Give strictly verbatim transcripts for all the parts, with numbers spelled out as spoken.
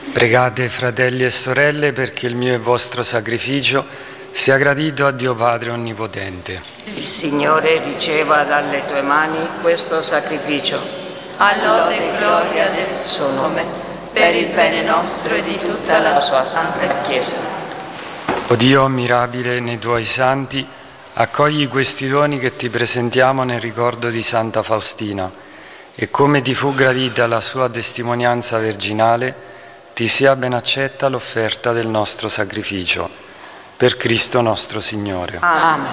Pregate, fratelli e sorelle, perché il mio e vostro sacrificio sia gradito a Dio Padre Onnipotente. Il Signore riceva dalle tue mani questo sacrificio. A lode e gloria del suo nome, per il bene nostro e di tutta la sua santa Chiesa. O Dio ammirabile nei tuoi santi, accogli questi doni che ti presentiamo nel ricordo di Santa Faustina, e come ti fu gradita la sua testimonianza virginale, ti sia ben accetta l'offerta del nostro sacrificio. Per Cristo nostro Signore. Amen.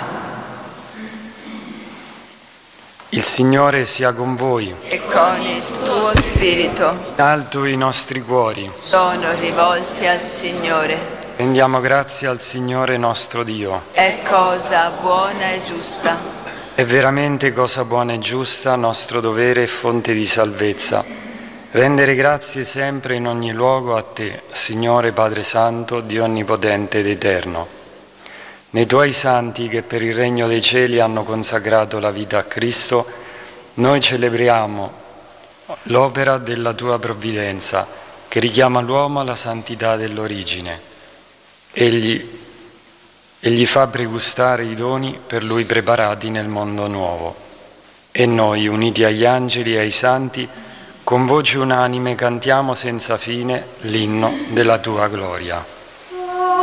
Il Signore sia con voi. E con il tuo spirito. In alto i nostri cuori. Sono rivolti al Signore. Rendiamo grazie al Signore nostro Dio. È cosa buona e giusta. È veramente cosa buona e giusta, nostro dovere e fonte di salvezza. Rendere grazie sempre in ogni luogo a Te, Signore Padre Santo, Dio Onnipotente ed Eterno. Nei Tuoi santi che per il regno dei cieli hanno consacrato la vita a Cristo, noi celebriamo l'opera della Tua provvidenza, che richiama l'uomo alla santità dell'origine. Egli, egli fa pregustare i doni per Lui preparati nel mondo nuovo. E noi, uniti agli angeli e ai santi, con voce unanime cantiamo senza fine l'inno della Tua gloria.